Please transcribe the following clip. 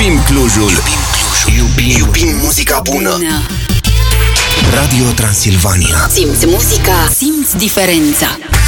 Iubim Clujul. Iubim muzica bună. Radio Transilvania. Simți muzica, simți diferența.